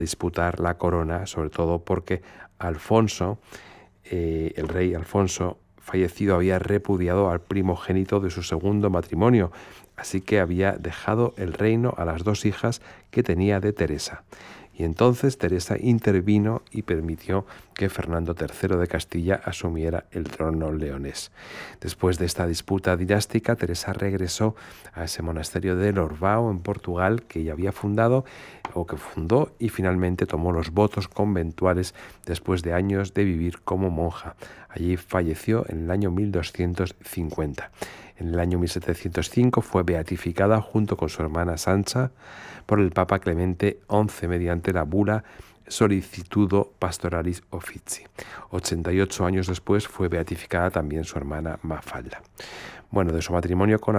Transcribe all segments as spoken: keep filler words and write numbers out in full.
disputar la corona, sobre todo porque Alfonso, eh, el rey Alfonso, fallecido, había repudiado al primogénito de su segundo matrimonio, así que había dejado el reino a las dos hijas que tenía de Teresa. Y entonces Teresa intervino y permitió que Fernando tercero de Castilla asumiera el trono leonés. Después de esta disputa dinástica, Teresa regresó a ese monasterio de Lorbao, en Portugal, que ella había fundado o que fundó, y finalmente tomó los votos conventuales después de años de vivir como monja. Allí falleció en el año mil doscientos cincuenta. En el año mil setecientos cinco fue beatificada junto con su hermana Sancha por el Papa Clemente once mediante la bula Solicitudo Pastoralis Officii. ochenta y ocho años después fue beatificada también su hermana Mafalda. Bueno, de su matrimonio con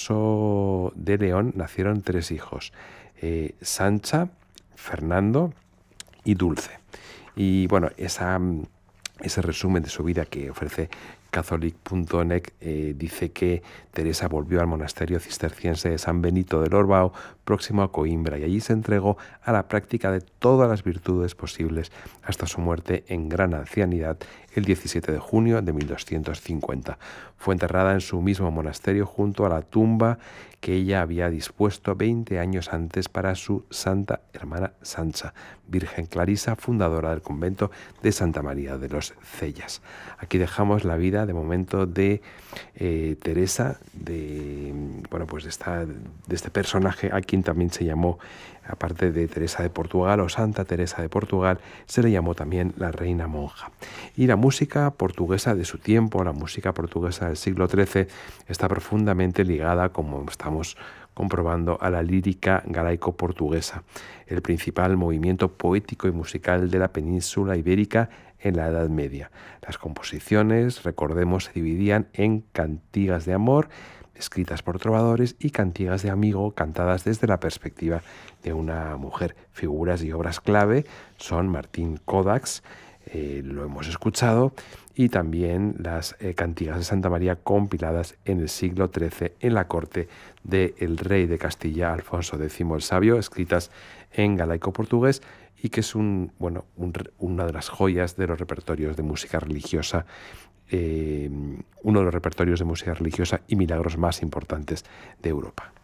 Alfonso de León nacieron tres hijos, eh, Sancha, Fernando y Dulce. Y bueno, esa, ese resumen de su vida que ofrece Catholic punto net eh, dice que Teresa volvió al monasterio cisterciense de San Benito de Lorbao, próximo a Coimbra, y allí se entregó a la práctica de todas las virtudes posibles hasta su muerte en gran ancianidad el diecisiete de junio de mil doscientos cincuenta. Fue enterrada en su mismo monasterio junto a la tumba que ella había dispuesto veinte años antes para su santa hermana Sancha, Virgen Clarisa, fundadora del convento de Santa María de los Cellas. Aquí dejamos la vida de momento de eh, Teresa, de bueno pues de, esta, de este personaje a quien también se llamó, aparte de Teresa de Portugal o Santa Teresa de Portugal, se le llamó también la reina monja. Y la música portuguesa de su tiempo, la música portuguesa del siglo trece, está profundamente ligada, como estamos comprobando, a la lírica galaico-portuguesa, el principal movimiento poético y musical de la península ibérica en la Edad Media. Las composiciones, recordemos, se dividían en cantigas de amor, escritas por trovadores, y cantigas de amigo, cantadas desde la perspectiva de una mujer. Figuras y obras clave son Martín Codax, eh, lo hemos escuchado, y también las eh, cantigas de Santa María, compiladas en el siglo trece en la corte del rey de Castilla, Alfonso décimo el Sabio, escritas en galaico-portugués, y que es un, bueno, un, una de las joyas de los repertorios de música religiosa, eh, uno de los repertorios de música religiosa y milagros más importantes de Europa.